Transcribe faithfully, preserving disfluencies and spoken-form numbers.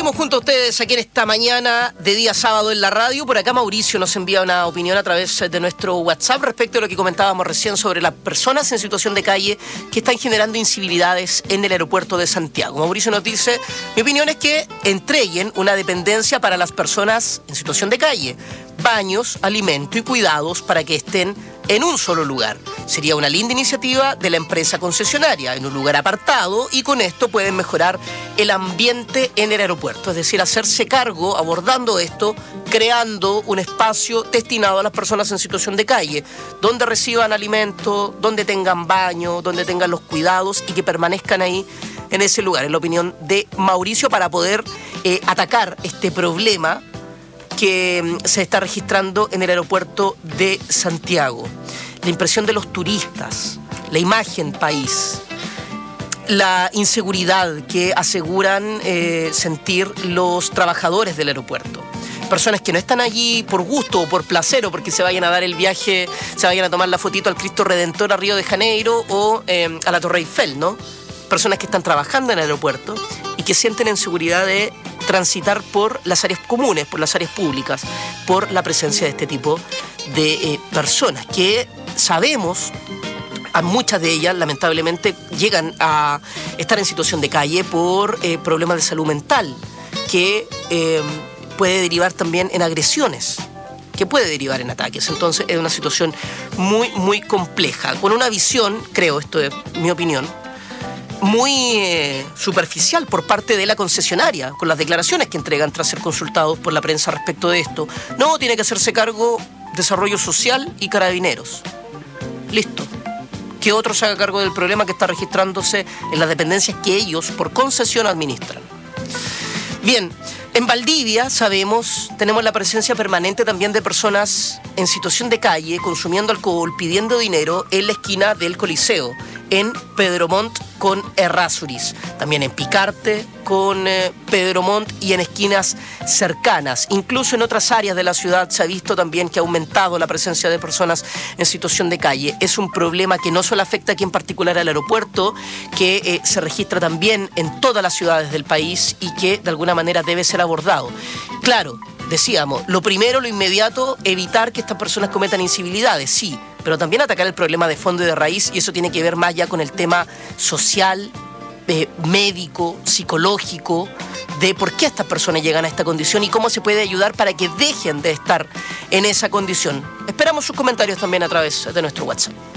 Seguimos junto a ustedes aquí en esta mañana de día sábado en la radio. Por acá Mauricio nos envía una opinión a través de nuestro WhatsApp respecto a lo que comentábamos recién sobre las personas en situación de calle que están generando incivilidades en el aeropuerto de Santiago. Mauricio nos dice: mi opinión es que entreguen una dependencia para las personas en situación de calle, baños, alimento y cuidados para que estén en un solo lugar. Sería una linda iniciativa de la empresa concesionaria, en un lugar apartado, y con esto pueden mejorar el ambiente en el aeropuerto. Es decir, hacerse cargo, abordando esto, creando un espacio destinado a las personas en situación de calle, donde reciban alimento, donde tengan baño, donde tengan los cuidados y que permanezcan ahí en ese lugar. Es la opinión de Mauricio para poder eh, atacar este problema que se está registrando en el aeropuerto de Santiago. La impresión de los turistas, la imagen país, la inseguridad que aseguran eh, sentir los trabajadores del aeropuerto. Personas que no están allí por gusto o por placer o porque se vayan a dar el viaje, se vayan a tomar la fotito al Cristo Redentor a Río de Janeiro o eh, a la Torre Eiffel, ¿no? Personas que están trabajando en el aeropuerto y que sienten inseguridad de transitar por las áreas comunes, por las áreas públicas, por la presencia de este tipo de eh, personas que sabemos, a muchas de ellas lamentablemente llegan a estar en situación de calle por eh, problemas de salud mental, que eh, puede derivar también en agresiones, que puede derivar en ataques. Entonces es una situación muy, muy compleja, con una visión, creo, esto es mi opinión, muy eh, superficial por parte de la concesionaria, con las declaraciones que entregan tras ser consultados por la prensa respecto de esto. No, tiene que hacerse cargo Desarrollo Social y Carabineros. Listo. Que otro se haga cargo del problema que está registrándose en las dependencias que ellos por concesión administran. Bien, en Valdivia, sabemos, tenemos la presencia permanente también de personas en situación de calle, consumiendo alcohol, pidiendo dinero en la esquina del Coliseo, en Pedro Montt con Errázuriz, también en Picarte con eh, Pedro Montt y en esquinas cercanas. Incluso en otras áreas de la ciudad se ha visto también que ha aumentado la presencia de personas en situación de calle. Es un problema que no solo afecta aquí en particular al aeropuerto, que eh, se registra también en todas las ciudades del país y que de alguna manera debe ser abordado. Claro, decíamos, lo primero, lo inmediato, evitar que estas personas cometan incivilidades, sí, pero también atacar el problema de fondo y de raíz, y eso tiene que ver más ya con el tema social, eh, médico, psicológico, de por qué estas personas llegan a esta condición y cómo se puede ayudar para que dejen de estar en esa condición. Esperamos sus comentarios también a través de nuestro WhatsApp.